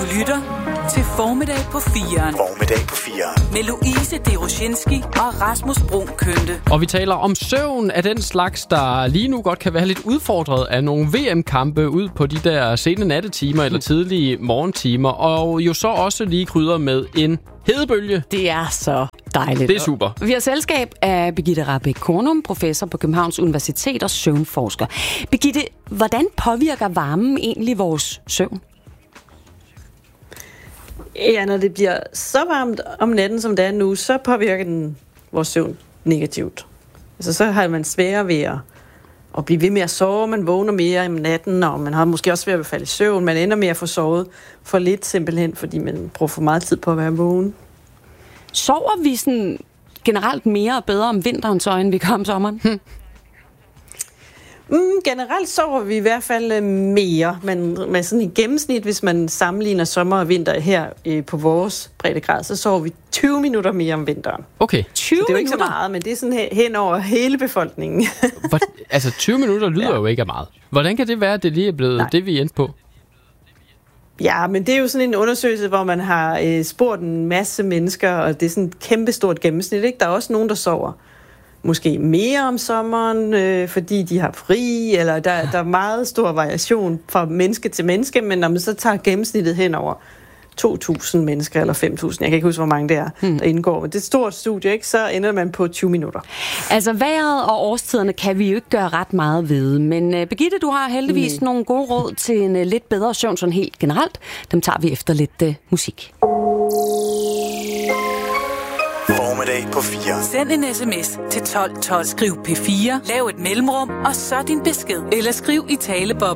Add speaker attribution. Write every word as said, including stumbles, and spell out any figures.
Speaker 1: lytter til Formiddag på firen.
Speaker 2: Formiddag på firen.
Speaker 1: Med Louise Deroshinski og Rasmus Brun Kønte.
Speaker 3: Og vi taler om søvn af den slags, der lige nu godt kan være lidt udfordret af nogle V M-kampe ud på de der sene nattetimer eller tidlige morgentimer. Og jo så også lige krydder med en hedebølge.
Speaker 4: Det er så dejligt.
Speaker 3: Det er super.
Speaker 4: Vi har selskab af Birgitte Rahbek Kornum, professor på Københavns Universitet og søvnforsker. Birgitte, hvordan påvirker varmen egentlig vores søvn?
Speaker 5: Ja, når det bliver så varmt om natten, som det er nu, så påvirker den vores søvn negativt. Altså, så har man sværere ved at, at blive ved med at sove, man vågner mere om natten, og man har måske også svært ved at falde i søvn. Man ender med at få sovet for lidt simpelthen, fordi man bruger for meget tid på at være vågen.
Speaker 4: Sover vi sådan generelt mere og bedre om vinteren, så end vi gør om sommeren? Hm.
Speaker 5: Mm, generelt sover vi i hvert fald mere, men med sådan i gennemsnit, hvis man sammenligner sommer og vinter her øh, på vores breddegrad, så sover vi tyve minutter mere om vinteren.
Speaker 3: Okay.
Speaker 4: tyve
Speaker 5: så det er jo ikke
Speaker 4: minutter?
Speaker 5: så meget, men det er sådan hen over hele befolkningen.
Speaker 3: Hvor, altså tyve minutter lyder ja. jo ikke af meget. Hvordan kan det være, at det lige er blevet Nej. det, vi endte på?
Speaker 5: Ja, men det er jo sådan en undersøgelse, hvor man har øh, spurgt en masse mennesker, og det er sådan et kæmpestort gennemsnit, ikke? Der er også nogen, der sover måske mere om sommeren, øh, fordi de har fri, eller der, der er meget stor variation fra menneske til menneske, men når man så tager gennemsnittet hen over to tusind mennesker, eller fem tusind, jeg kan ikke huske, hvor mange det er, hmm. der indgår, men det er et stort studie, ikke? Så ender man på tyve minutter.
Speaker 4: Altså vejret og årstiderne kan vi jo ikke gøre ret meget ved, men uh, Birgitte, du har heldigvis mm. nogle gode råd til en uh, lidt bedre søvn sådan helt generelt. Dem tager vi efter lidt uh, musik.
Speaker 2: Formiddag på fire.
Speaker 1: Send en sms til tolv tolv. Skriv P fire, lav et mellemrum, og så din besked. Eller skriv i talebob